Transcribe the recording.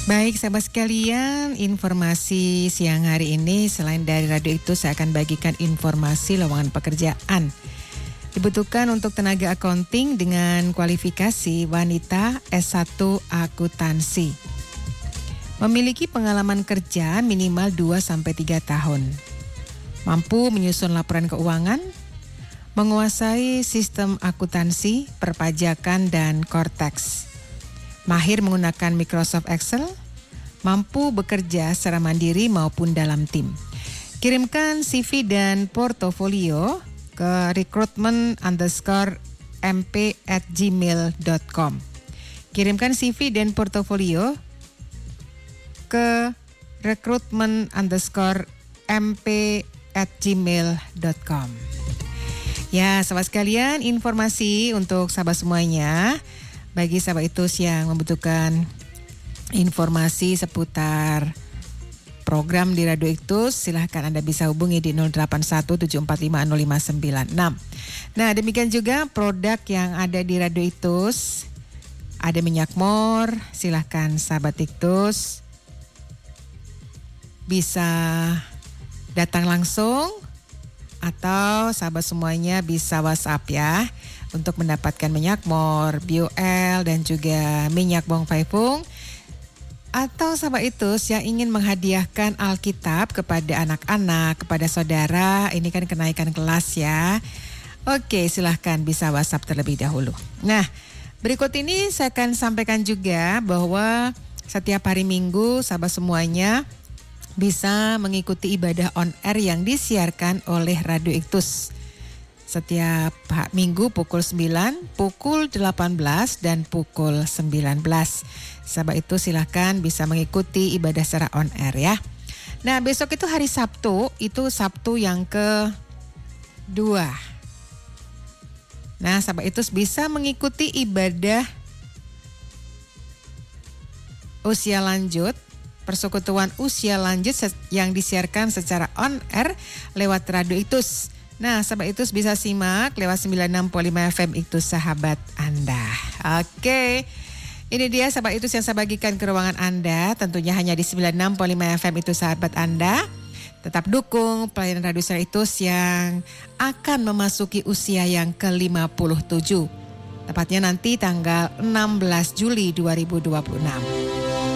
Baik sahabat sekalian, informasi siang hari ini selain dari radio itu saya akan bagikan informasi lowongan pekerjaan. Dibutuhkan untuk tenaga accounting dengan kualifikasi wanita S1 akuntansi. Memiliki pengalaman kerja minimal 2-3 tahun. Mampu menyusun laporan keuangan, menguasai sistem akuntansi, perpajakan dan Cortex. Mahir menggunakan Microsoft Excel, mampu bekerja secara mandiri maupun dalam tim. Kirimkan CV dan portofolio ke recruitment_mp@gmail.com. Kirimkan CV dan portofolio ke recruitment_mp@gmail.com. Ya, sahabat sekalian, informasi untuk sahabat semuanya. Bagi sahabat ITUS yang membutuhkan informasi seputar program di Radio ITUS, silahkan Anda bisa hubungi di 0817450596. Nah, demikian juga produk yang ada di Radio ITUS. Ada minyak mor, silahkan sahabat ITUS bisa datang langsung atau sahabat semuanya bisa WhatsApp ya. Untuk mendapatkan minyak mor, BioL dan juga minyak bawang paifung. Atau sahabat ITUS yang ingin menghadiahkan Alkitab kepada anak-anak, kepada saudara, ini kan kenaikan kelas ya. Oke, silahkan bisa WhatsApp terlebih dahulu. Nah, berikut ini saya akan sampaikan juga bahwa setiap hari Minggu sahabat semuanya bisa mengikuti ibadah on air yang disiarkan oleh Radio ITUS. Setiap minggu pukul 9, pukul 18 dan pukul 19. Sahabat itu silahkan bisa mengikuti ibadah secara on air ya. Nah, besok itu hari Sabtu, itu Sabtu yang ke-2. Nah, sahabat itu bisa mengikuti ibadah usia lanjut, persekutuan usia lanjut yang disiarkan secara on air lewat Radio ITUS. Nah, sahabat ITUS bisa simak lewat 96.5 FM ITUS sahabat Anda. Oke, ini dia sahabat ITUS yang saya bagikan ke ruangan Anda. Tentunya hanya di 96.5 FM ITUS sahabat Anda. Tetap dukung pelayanan Radio Suara ITUS yang akan memasuki usia yang ke-57. Tepatnya nanti tanggal 16 Juli 2026.